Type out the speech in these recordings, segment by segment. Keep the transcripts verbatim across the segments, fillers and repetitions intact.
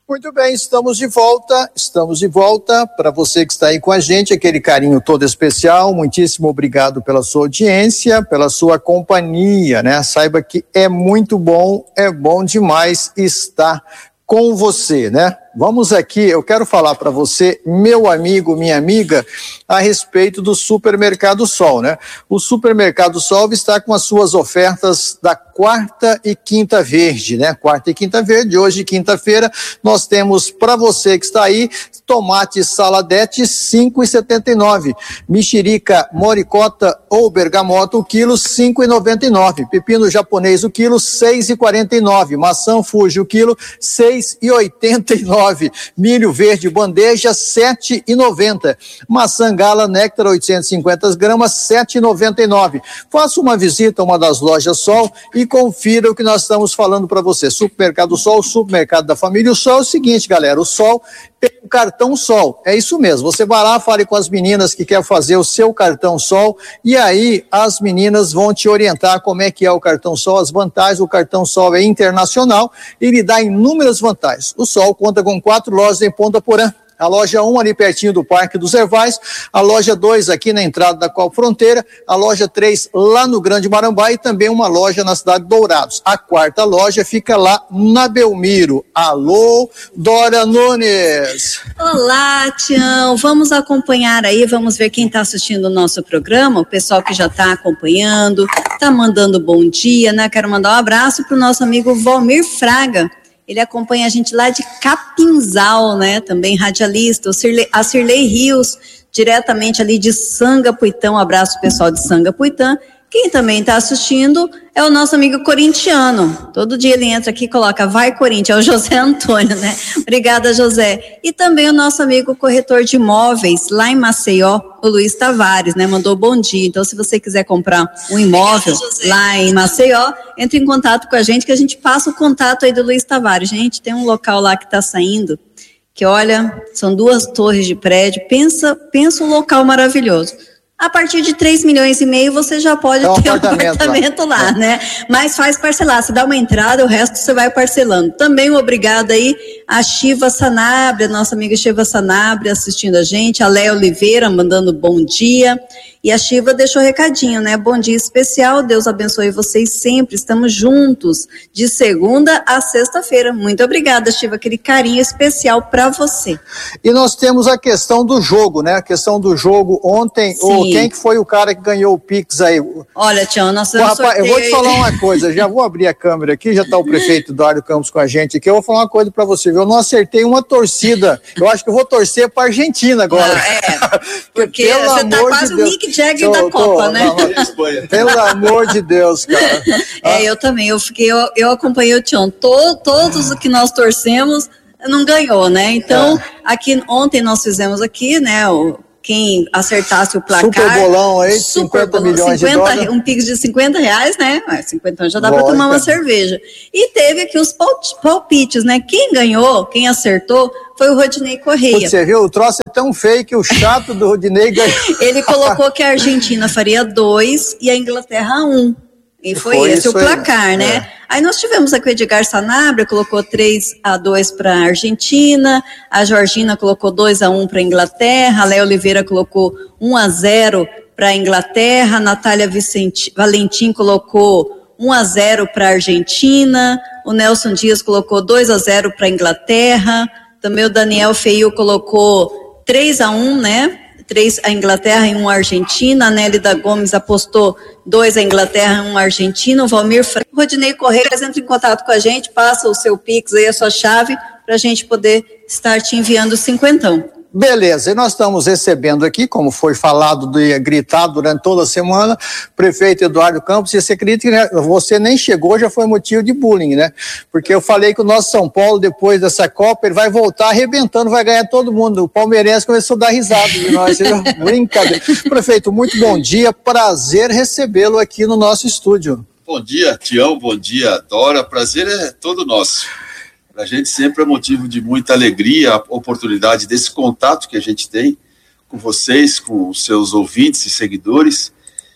Muito bem, estamos de volta, estamos de volta. Para você que está aí com a gente, aquele carinho todo especial, muitíssimo obrigado pela sua audiência, pela sua companhia, né? Saiba que é muito bom, é bom demais estar com você, né? Vamos aqui, eu quero falar para você, meu amigo, minha amiga, a respeito do Supermercado Sol, né? O Supermercado Sol está com as suas ofertas da quarta e quinta verde, né? Quarta e quinta verde, hoje, quinta-feira, nós temos para você que está aí, tomate saladete cinco reais e setenta e nove centavos, mexerica moricota ou bergamota, o quilo cinco reais e noventa e nove centavos, pepino japonês, o quilo seis reais e quarenta e nove centavos, maçã Fuji, o quilo seis reais e oitenta e nove centavos, milho verde bandeja sete reais e noventa centavos, maçã gala néctar oitocentos e cinquenta gramas sete reais e noventa e nove centavos. Faça uma visita a uma das lojas Sol e confira o que nós estamos falando para você. Supermercado Sol, supermercado da família. O Sol é o seguinte, galera, o Sol tem o cartão Sol, é isso mesmo, você vai lá, fale com as meninas que quer fazer o seu cartão Sol e aí as meninas vão te orientar como é que é o cartão Sol, as vantagens. O cartão Sol é internacional e lhe dá inúmeras vantagens. O Sol conta com quatro lojas em Ponta Porã. A loja um ali pertinho do Parque dos Ervais, a loja dois aqui na entrada da Qual Fronteira, a loja três lá no Grande Marambá e também uma loja na cidade de Dourados. A quarta loja fica lá na Belmiro. Alô, Dora Nunes. Olá, Tião, vamos acompanhar aí, vamos ver quem está assistindo o nosso programa, o pessoal que já está acompanhando, está mandando bom dia, né? Quero mandar um abraço para o nosso amigo Valmir Fraga. Ele acompanha a gente lá de Capinzal, né? Também radialista, o Cirlei, a Cirlei Rios, diretamente ali de Sangapuitã. Um abraço pessoal de Sangapuitã. Quem também está assistindo é o nosso amigo corintiano. Todo dia ele entra aqui e coloca vai Corinthians, é o José Antônio, né? Obrigada, José. E também o nosso amigo corretor de imóveis lá em Maceió, o Luiz Tavares, né? Mandou bom dia. Então, se você quiser comprar um imóvel lá em Maceió, entre em contato com a gente, que a gente passa o contato aí do Luiz Tavares. Gente, tem um local lá que está saindo, que olha, são duas torres de prédio. Pensa, pensa um local maravilhoso. A partir de três milhões e meio você já pode é um ter apartamento um apartamento lá, lá é. né? Mas faz parcelar, você dá uma entrada, o resto você vai parcelando. Também um obrigado aí a Shiva Sanabria, nossa amiga Shiva Sanabria assistindo a gente, a Léa Oliveira mandando bom dia. E a Shiva deixou recadinho, né? Bom dia especial, Deus abençoe vocês sempre, estamos juntos de segunda a sexta-feira. Muito obrigada, Shiva, aquele carinho especial para você. E nós temos a questão do jogo, né? A questão do jogo ontem, o, quem que foi o cara que ganhou o Pix aí? Olha, Tião, nós Pô, rapaz, eu vou te falar uma coisa, já vou abrir a câmera aqui, já está o prefeito Dário Campos com a gente aqui, eu vou falar uma coisa para você, viu? Eu não acertei uma torcida, eu acho que eu vou torcer para a Argentina agora. Ah, é, porque você tá quase o Mick Jagger da Copa, tô, né? Não, não, pelo amor de Deus, cara. É, eu também, eu fiquei, eu, eu acompanhei o Tião, to, todos os que nós torcemos não ganhou, né? Então, é. aqui, ontem nós fizemos aqui, né, o quem acertasse o placar. Super bolão aí, cinquenta milhões de dólares. Um Pix de cinquenta reais, né? cinquenta já dá para tomar uma cerveja. E teve aqui os palpites, né? Quem ganhou, quem acertou, foi o Rodinei Correia. Você viu, o troço é tão feio que o chato do Rodinei ganhou. Ele colocou que a Argentina faria dois e a Inglaterra um. E foi, foi esse o placar, aí, né? É. Aí nós tivemos aqui o Edgar Sanabria, colocou três a dois para a Argentina, a Georgina colocou dois a um para a Inglaterra, a Léa Oliveira colocou um a zero para a Inglaterra, a Natália Vicenti, Valentim colocou um a zero para a Argentina, o Nelson Dias colocou dois a zero para a Inglaterra, também o Daniel Feio colocou três a um, né? três a Inglaterra e um a Argentina, a Nélida Gomes apostou dois a Inglaterra e um a Argentina, o Valmir Franco, o Rodinei Correia entra em contato com a gente, passa o seu Pix aí, a sua chave, para a gente poder estar te enviando cinquentão. Beleza, e nós estamos recebendo aqui, como foi falado, de gritar durante toda a semana, prefeito Eduardo Campos, e você acredita que você nem chegou, já foi motivo de bullying, né? Porque eu falei que o nosso São Paulo, depois dessa Copa, ele vai voltar arrebentando, vai ganhar todo mundo. O palmeirense começou a dar risada de nós, brincadeira. Prefeito, muito bom dia, prazer recebê-lo aqui no nosso estúdio. Bom dia, Tião, bom dia, Dora, prazer é todo nosso. Para a gente sempre é motivo de muita alegria a oportunidade desse contato que a gente tem com vocês, com os seus ouvintes e seguidores,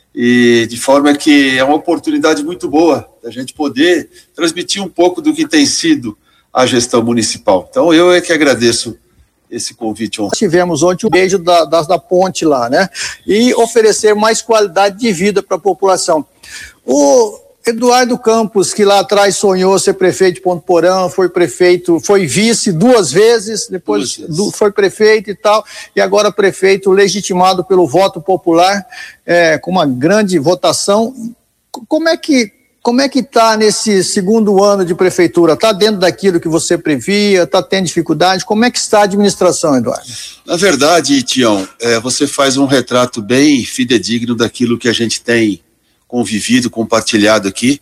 e de forma que é uma oportunidade muito boa da gente poder transmitir um pouco do que tem sido à gestão municipal. Então, eu é que agradeço esse convite ontem. Tivemos ontem o beijo da, da, da ponte lá, né? E oferecer mais qualidade de vida para a população. O Eduardo Campos, que lá atrás sonhou ser prefeito de Ponta Porã, foi prefeito, foi vice duas vezes, depois duas vezes. Foi prefeito e tal, e agora prefeito legitimado pelo voto popular, é, com uma grande votação. Como é que Como é que está nesse segundo ano de prefeitura? Está dentro daquilo que você previa? Está tendo dificuldade? Como é que está a administração, Eduardo? Na verdade, Tião, é, você faz um retrato bem fidedigno daquilo que a gente tem convivido, compartilhado aqui.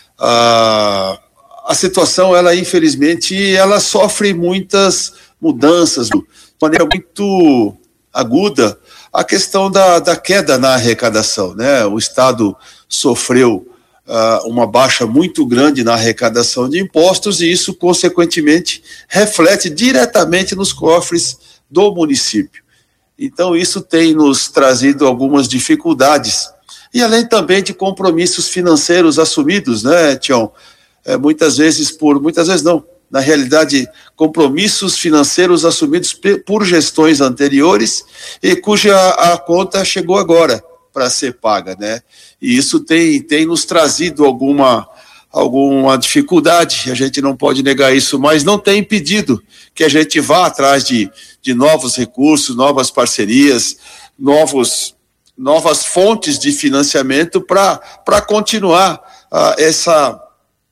Ah, a situação, ela infelizmente, ela sofre muitas mudanças, de maneira muito aguda, a questão da, da queda na arrecadação, né? O Estado sofreu Uh, uma baixa muito grande na arrecadação de impostos e isso, consequentemente, reflete diretamente nos cofres do município. Então, isso tem nos trazido algumas dificuldades. E além também de compromissos financeiros assumidos, né, Tião? É, muitas vezes por, muitas vezes não, na realidade, compromissos financeiros assumidos pe- por gestões anteriores e cuja a conta chegou agora para ser paga, né? E isso tem, tem nos trazido alguma, alguma dificuldade, a gente não pode negar isso, mas não tem impedido que a gente vá atrás de, de novos recursos, novas parcerias, novos, novas fontes de financiamento para continuar uh, essa,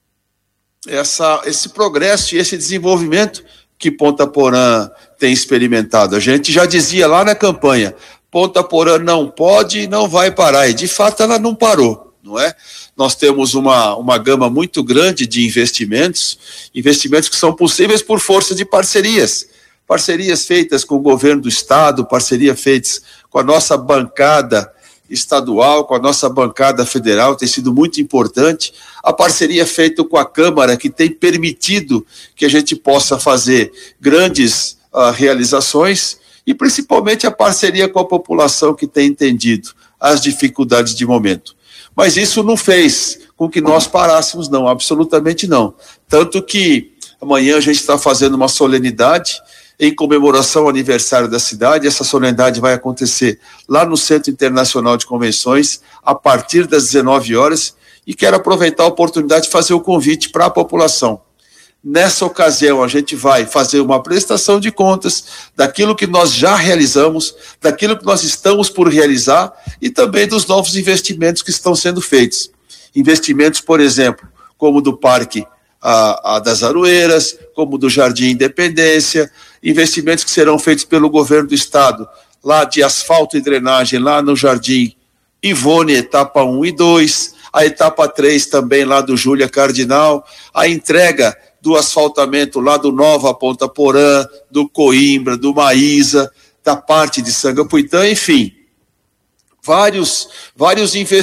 essa, esse progresso e esse desenvolvimento que Ponta Porã tem experimentado. A gente já dizia lá na campanha, Ponta Porã não pode e não vai parar, e de fato ela não parou, não é? Nós temos uma, uma gama muito grande de investimentos, investimentos que são possíveis por força de parcerias, parcerias feitas com o governo do estado, parcerias feitas com a nossa bancada estadual, com a nossa bancada federal, tem sido muito importante, a parceria feita com a Câmara, que tem permitido que a gente possa fazer grandes uh, realizações, e principalmente a parceria com a população que tem entendido as dificuldades de momento. Mas isso não fez com que nós parássemos, não, absolutamente não. Tanto que amanhã a gente está fazendo uma solenidade em comemoração ao aniversário da cidade. Essa solenidade vai acontecer lá no Centro Internacional de Convenções, a partir das dezenove horas, e quero aproveitar a oportunidade de fazer o convite para a população. Nessa ocasião, a gente vai fazer uma prestação de contas daquilo que nós já realizamos, daquilo que nós estamos por realizar e também dos novos investimentos que estão sendo feitos. Investimentos, por exemplo, como do Parque a, a das Aroeiras, como do Jardim Independência, investimentos que serão feitos pelo governo do estado, lá de asfalto e drenagem, lá no Jardim Ivone, etapa um e dois, a etapa três também lá do Júlia Cardinal, a entrega do asfaltamento lá do Nova Ponta Porã, do Coimbra, do Maísa, da parte de Sangapuitã, enfim, vários, vários investimentos